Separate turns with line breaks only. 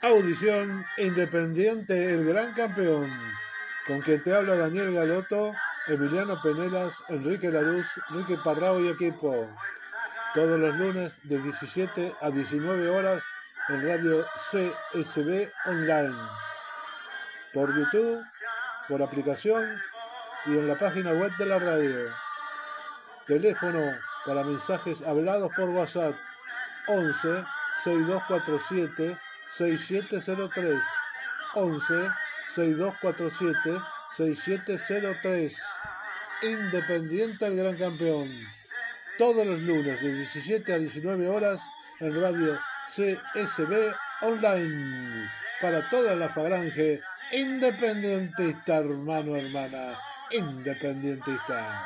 Audición Independiente, el gran campeón. Con quien te habla Daniel Galoto, Emiliano Penelas, Enrique Laruz, Enrique Parrao y equipo. Todos los lunes de 17 a 19 horas en radio CSB Online. Por YouTube, por aplicación y en la página web de la radio. Teléfono para mensajes hablados por WhatsApp 11 6247 6703 11 6247 6703. Independiente el gran campeón. Todos los lunes de 17 a 19 horas en radio CSB Online. Para toda la falange independentista, hermano, hermana, independentista.